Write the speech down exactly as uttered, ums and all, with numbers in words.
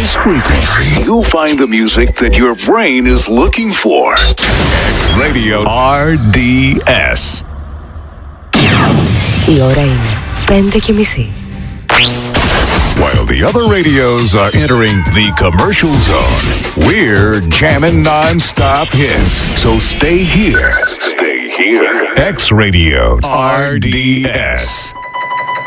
this frequency, you'll find the music that your brain is looking for. X Radio αρ ντι ες. Η ώρα είναι πέντε και μισή. While the other radios are entering the commercial zone, we're jamming non-stop hits. So stay here. Stay here. X Radio αρ ντι ες.